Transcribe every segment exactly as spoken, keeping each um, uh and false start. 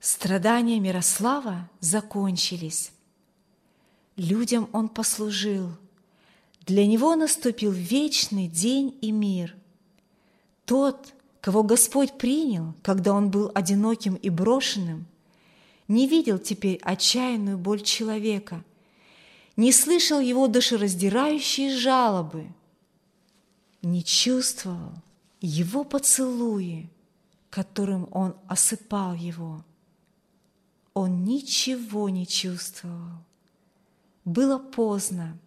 Страдания Мирослава закончились. Людям он послужил. Для него наступил вечный день и мир. Тот, кого Господь принял, когда он был одиноким и брошенным, не видел теперь отчаянную боль человека, не слышал его душераздирающие жалобы, не чувствовал его поцелуи, которым он осыпал его. Он ничего не чувствовал. Было поздно.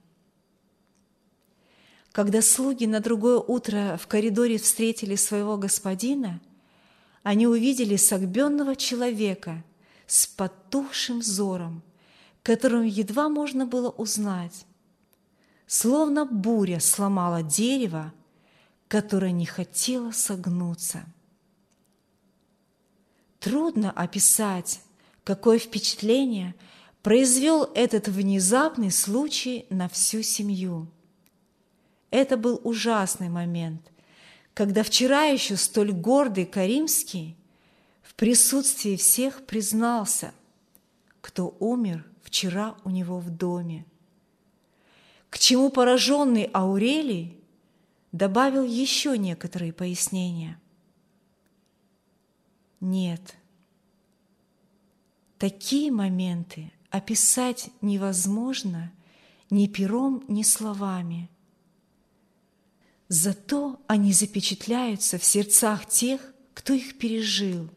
Когда слуги на другое утро в коридоре встретили своего господина, они увидели согбенного человека с потухшим взором, которым едва можно было узнать. Словно буря сломала дерево, которое не хотело согнуться. Трудно описать, какое впечатление произвел этот внезапный случай на всю семью. Это был ужасный момент, когда вчера еще столь гордый Каримский в присутствии всех признался, кто умер вчера у него в доме. К чему пораженный Аурелий добавил еще некоторые пояснения. Нет, такие моменты описать невозможно ни пером, ни словами. Зато они запечатляются в сердцах тех, кто их пережил.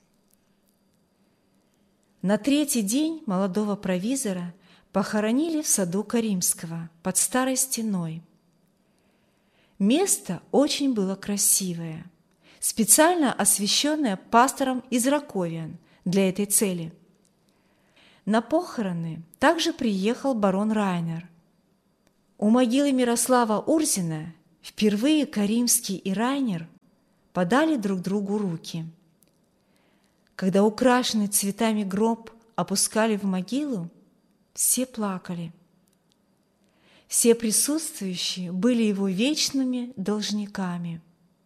На третий день молодого провизора похоронили в саду Каримского под старой стеной. Место очень было красивое, специально освященное пастором из Раковиан для этой цели. На похороны также приехал барон Райнер. У могилы Мирослава Урзина впервые Каримский и Райнер подали друг другу руки. Когда украшенный цветами гроб опускали в могилу, все плакали. Все присутствующие были его вечными должниками.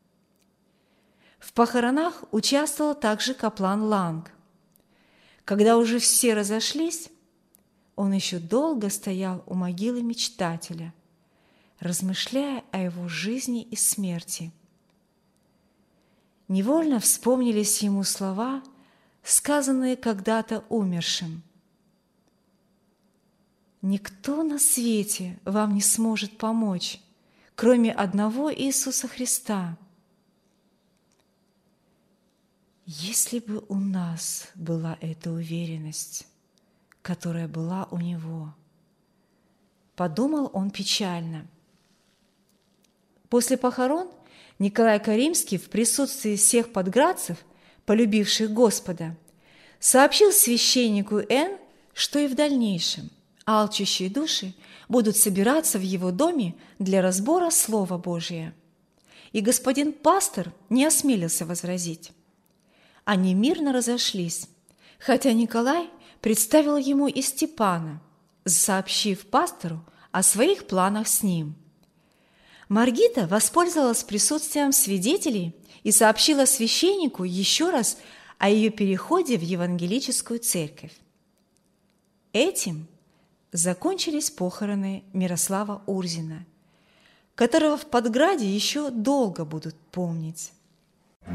В похоронах участвовал также каплан Ланг. Когда уже все разошлись, он еще долго стоял у могилы мечтателя, размышляя о его жизни и смерти. Невольно вспомнились ему слова, сказанные когда-то умершим. «Никто на свете вам не сможет помочь, кроме одного Иисуса Христа». Если бы у нас была эта уверенность, которая была у него, подумал он печально. После похорон Николай Каримский в присутствии всех подградцев, полюбивших Господа, сообщил священнику Н, что и в дальнейшем алчущие души будут собираться в его доме для разбора Слова Божия. И господин пастор не осмелился возразить. Они мирно разошлись, хотя Николай представил ему и Степана, сообщив пастору о своих планах с ним. Маргита воспользовалась присутствием свидетелей и сообщила священнику еще раз о ее переходе в евангелическую церковь. Этим закончились похороны Мирослава Урзина, которого в Подграде еще долго будут помнить.